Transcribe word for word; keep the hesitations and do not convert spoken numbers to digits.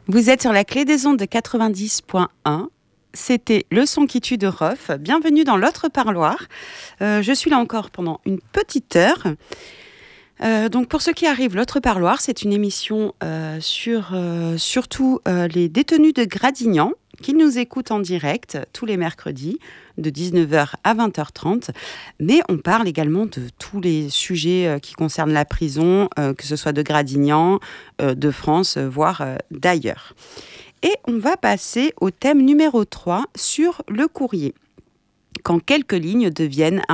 Vous êtes sur la clé des ondes de quatre-vingt-dix point un. C'était le son qui tue de Rof. Bienvenue dans l'autre parloir. Euh, je suis là encore pendant une petite heure. Euh, donc pour ceux qui arrivent, l'autre parloir, c'est une émission euh, sur euh, surtout euh, les détenus de Gradignan qui nous écoutent en direct tous les mercredis de dix-neuf heures à vingt heures trente. Mais on parle également de tous les sujets euh, qui concernent la prison, euh, que ce soit de Gradignan, euh, de France, euh, voire euh, d'ailleurs. Et on va passer au thème numéro trois sur le courrier. Quand quelques lignes deviennent